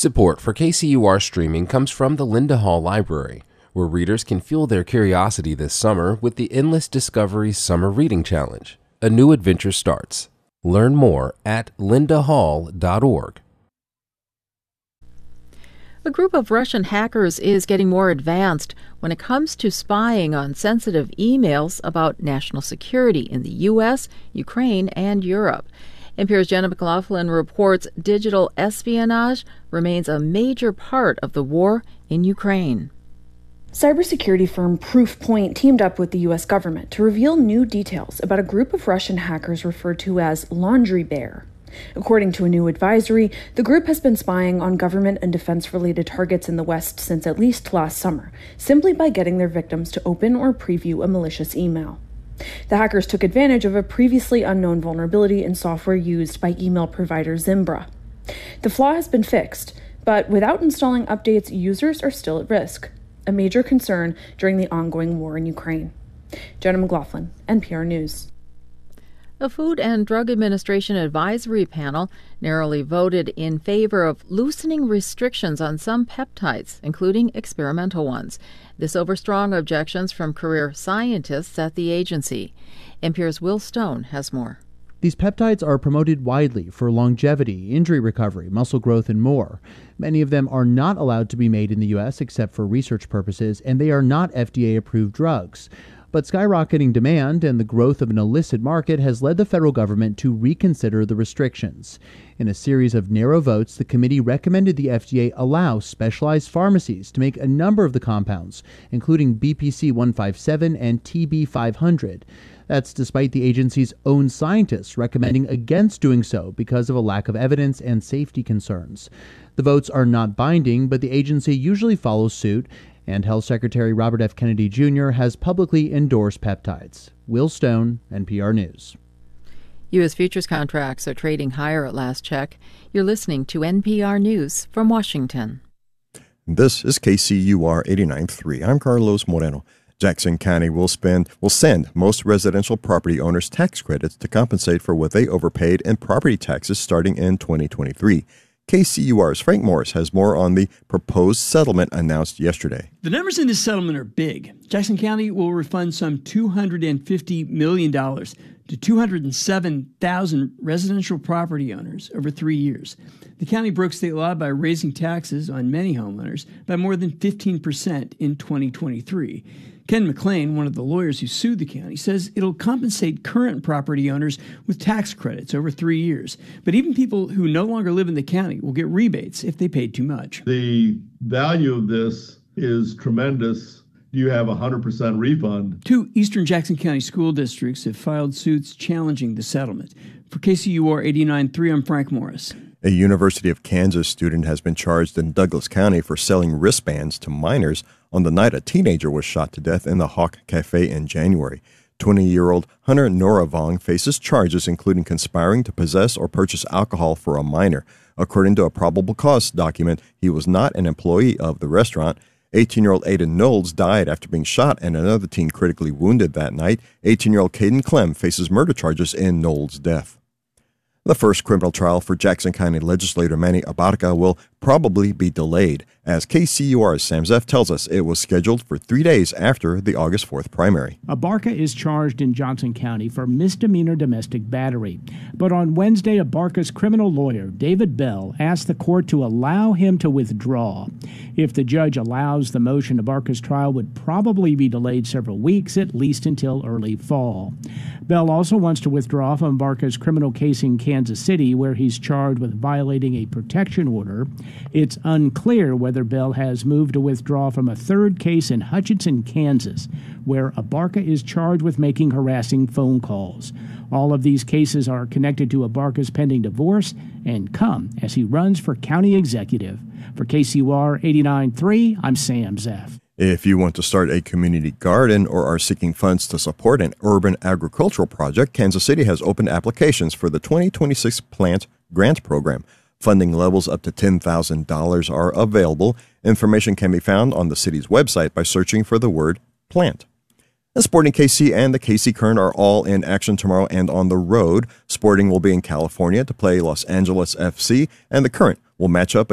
Support for KCUR streaming comes from the Linda Hall Library, where readers can fuel their curiosity this summer with the Endless Discovery Summer Reading Challenge. A new adventure starts. Learn more at lindahall.org. A group of Russian hackers is getting more advanced when it comes to spying on sensitive emails about national security in the U.S., Ukraine, and Europe. NPR's Jenna McLaughlin reports digital espionage remains a major part of the war in Ukraine. Cybersecurity firm Proofpoint teamed up with the U.S. government to reveal new details about a group of Russian hackers referred to as Laundry Bear. According to a new advisory, the group has been spying on government and defense-related targets in the West since at least last summer, simply by getting their victims to open or preview a malicious email. The hackers took advantage of a previously unknown vulnerability in software used by email provider Zimbra. The flaw has been fixed, but without installing updates, users are still at risk, a major concern during the ongoing war in Ukraine. Jenna McLaughlin, NPR News. A Food and Drug Administration advisory panel narrowly voted in favor of loosening restrictions on some peptides, including experimental ones. This over strong objections from career scientists at the agency. NPR's Will Stone has more. These peptides are promoted widely for longevity, injury recovery, muscle growth, and more. Many of them are not allowed to be made in the U.S. except for research purposes, and they are not FDA-approved drugs. But skyrocketing demand and the growth of an illicit market has led the federal government to reconsider the restrictions. In a series of narrow votes, the committee recommended the FDA allow specialized pharmacies to make a number of the compounds, including BPC 157 and TB 500. That's despite the agency's own scientists recommending against doing so because of a lack of evidence and safety concerns. The votes are not binding, but the agency usually follows suit, and Health Secretary Robert F. Kennedy Jr. has publicly endorsed peptides. Will Stone, NPR News. U.S. futures contracts are trading higher at last check. You're listening to NPR News from Washington. This is KCUR 89.3. I'm Carlos Moreno. Jackson County will send most residential property owners tax credits to compensate for what they overpaid in property taxes starting in 2023. KCUR's Frank Morris has more on the proposed settlement announced yesterday. The numbers in this settlement are big. Jackson County will refund some $250 million to 207,000 residential property owners over 3 years. The county broke state law by raising taxes on many homeowners by more than 15% in 2023. Ken McLean, one of the lawyers who sued the county, says it'll compensate current property owners with tax credits over 3 years. But even people who no longer live in the county will get rebates if they paid too much. The value of this is tremendous. You have a 100% refund. 2 eastern Jackson County school districts have filed suits challenging the settlement. For KCUR 89.3, I'm Frank Morris. A University of Kansas student has been charged in Douglas County for selling wristbands to minors on the night a teenager was shot to death in the Hawk Cafe in January. 20-year-old Hunter Noravong faces charges including conspiring to possess or purchase alcohol for a minor. According to a probable cause document, he was not an employee of the restaurant. 18-year-old Aiden Knowles died after being shot and another teen critically wounded that night. 18-year-old Caden Clem faces murder charges in Knowles' death. The first criminal trial for Jackson County legislator Manny Abarca will probably be delayed, as KCUR's Sam Zeff tells us it was scheduled for 3 days after the August 4th primary. Abarca is charged in Johnson County for misdemeanor domestic battery. But on Wednesday, Abarca's criminal lawyer, David Bell, asked the court to allow him to withdraw. If the judge allows the motion, Abarca's trial would probably be delayed several weeks, at least until early fall. Bell also wants to withdraw from Abarca's criminal case in Kansas City, where he's charged with violating a protection order. It's unclear whether Bell has moved to withdraw from a third case in Hutchinson, Kansas, where Abarca is charged with making harassing phone calls. All of these cases are connected to Abarca's pending divorce and come as he runs for county executive. For KCUR 89.3, I'm Sam Zeff. If you want to start a community garden or are seeking funds to support an urban agricultural project, Kansas City has opened applications for the 2026 Plant Grant Program. Funding levels up to $10,000 are available. Information can be found on the city's website by searching for the word plant. The Sporting KC and the KC Current are all in action tomorrow and on the road. Sporting will be in California to play Los Angeles FC, and the Current will match up